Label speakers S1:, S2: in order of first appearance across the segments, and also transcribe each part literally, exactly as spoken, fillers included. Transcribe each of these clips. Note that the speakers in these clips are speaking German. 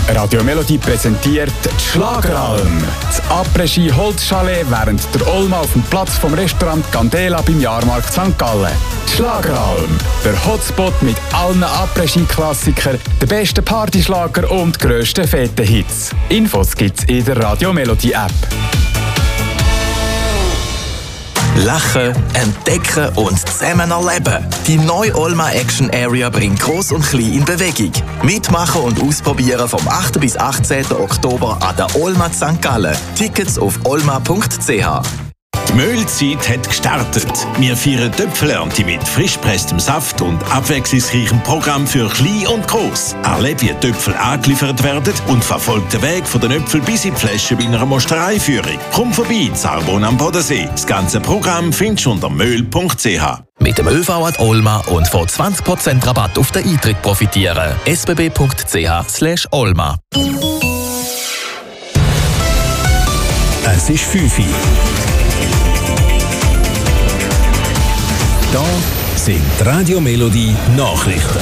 S1: Radio Melodie präsentiert die Schlageralm. Das Après-Ski Holzchalet während der Olma auf dem Platz vom Restaurant Candela beim Jahrmarkt Sankt Gallen. Die Schlageralm, der Hotspot mit allen Après-Ski-Klassikern, den besten Partyschlager und grössten Fete-Hits. Infos gibt's in der Radio Melodie App.
S2: Lachen, entdecken und zusammen erleben. Die neue Olma Action Area bringt Gross und Klein in Bewegung. Mitmachen und ausprobieren vom achten bis achtzehnten Oktober an der Olma Sankt Gallen. Tickets auf olma punkt c h.
S3: Die Mühlzeit hat gestartet. Wir feiern Töpfelernte mit frisch gepresstem Saft und abwechslungsreichem Programm für Klein und Gross. Erlebe, wie Töpfel angeliefert werden und verfolgt den Weg von den Äpfeln bis in die Flasche bei einer Mostereiführung. Komm vorbei, Zarbon am Bodensee. Das ganze Programm findest du unter möhl punkt c h.
S2: Mit dem ÖV an Olma und von zwanzig Prozent Rabatt auf den Eintritt profitieren. s b b punkt c h slash olma.
S4: Es ist fünf Uhr. Da sind die Radio Melodie Nachrichten.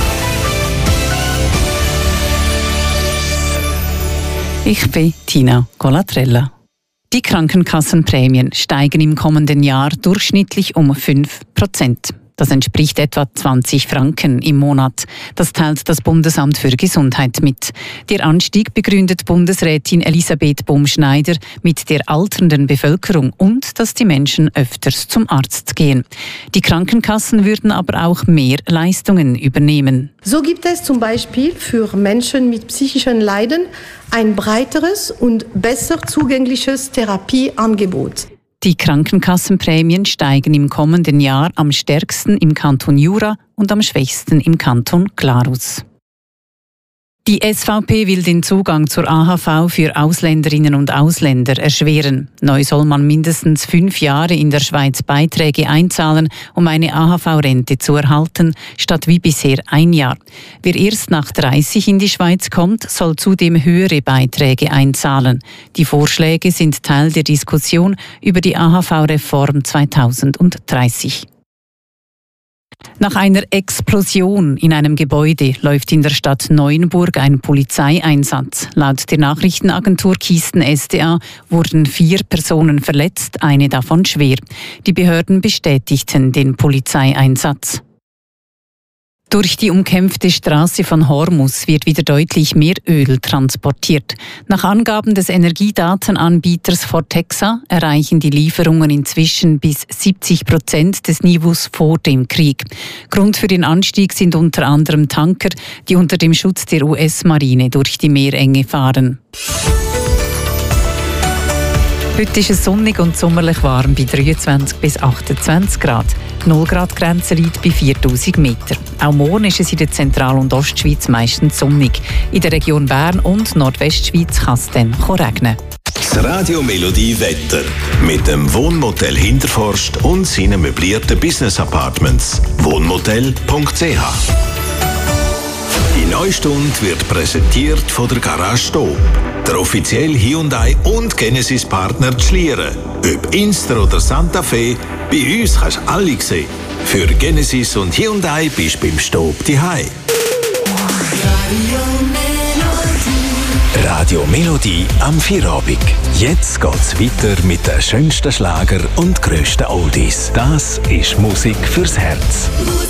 S5: Ich bin Tina Colatrella. Die Krankenkassenprämien steigen im kommenden Jahr durchschnittlich um fünf Prozent. Das entspricht etwa zwanzig Franken im Monat. Das teilt das Bundesamt für Gesundheit mit. Der Anstieg begründet Bundesrätin Elisabeth Bohm-Schneider mit der alternden Bevölkerung und dass die Menschen öfters zum Arzt gehen. Die Krankenkassen würden aber auch mehr Leistungen übernehmen.
S6: So gibt es zum Beispiel für Menschen mit psychischen Leiden ein breiteres und besser zugängliches Therapieangebot.
S5: Die Krankenkassenprämien steigen im kommenden Jahr am stärksten im Kanton Jura und am schwächsten im Kanton Glarus. Die S V P will den Zugang zur A H V für Ausländerinnen und Ausländer erschweren. Neu soll man mindestens fünf Jahre in der Schweiz Beiträge einzahlen, um eine A H V-Rente zu erhalten, statt wie bisher ein Jahr. Wer erst nach dreißig in die Schweiz kommt, soll zudem höhere Beiträge einzahlen. Die Vorschläge sind Teil der Diskussion über die A H V-Reform zweitausenddreißig. Nach einer Explosion in einem Gebäude läuft in der Stadt Neuenburg ein Polizeieinsatz. Laut der Nachrichtenagentur Kisten S D A wurden vier Personen verletzt, eine davon schwer. Die Behörden bestätigten den Polizeieinsatz. Durch die umkämpfte Straße von Hormus wird wieder deutlich mehr Öl transportiert. Nach Angaben des Energiedatenanbieters Fortexa erreichen die Lieferungen inzwischen bis siebzig Prozent des Niveaus vor dem Krieg. Grund für den Anstieg sind unter anderem Tanker, die unter dem Schutz der U S-Marine durch die Meerenge fahren. Heute ist es sonnig und sommerlich warm bei dreiundzwanzig bis achtundzwanzig Grad. Die null Grad Grenze liegt bei viertausend Meter. Auch morgen ist es in der Zentral- und Ostschweiz meistens sonnig. In der Region Bern und Nordwestschweiz kann es dann regnen.
S3: Das Radio Melodie Wetter mit dem Wohnmotel Hinterforst und seinen möblierten Business Apartments. wohnmotel punkt c h. Die neue Stunde wird präsentiert von der Garage Stop, der offizielle Hyundai und Genesis Partner Schlieren. Ob Inster oder Santa Fe, bei uns kannst du alle sehen. Für Genesis und Hyundai bist du beim Stop daheim.
S4: Radio Melodie am Feierabend. Jetzt geht's weiter mit den schönsten Schlager und grössten Oldies. Das ist Musik fürs Herz.